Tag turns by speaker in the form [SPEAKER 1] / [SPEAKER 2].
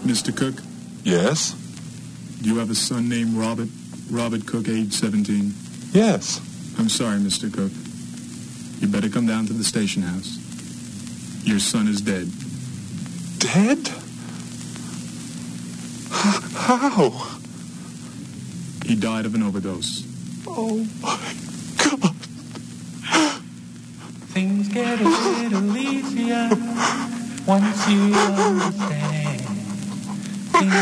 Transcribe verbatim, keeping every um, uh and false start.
[SPEAKER 1] Mister Cook?
[SPEAKER 2] Yes?
[SPEAKER 1] Do you have a son named Robert? Robert Cook, age seventeen?
[SPEAKER 2] Yes.
[SPEAKER 1] I'm sorry, Mister Cook. You better come down to the station house. Your son is dead.
[SPEAKER 2] Dead? How?
[SPEAKER 1] He died of an overdose.
[SPEAKER 2] Oh, my God.
[SPEAKER 3] Things get a little easier once you understand.